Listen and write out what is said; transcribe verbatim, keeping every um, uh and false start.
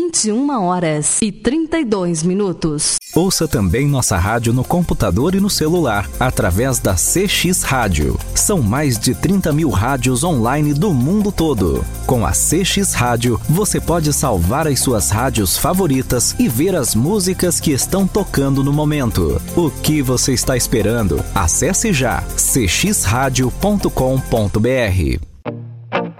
vinte e uma horas e trinta e dois minutos. Ouça também nossa rádio no computador e no celular, através da C X Rádio. São mais de trinta mil rádios online do mundo todo. Com a C X Rádio, você pode salvar as suas rádios favoritas e ver as músicas que estão tocando no momento. O que você está esperando? Acesse já c x rádio ponto com ponto b r.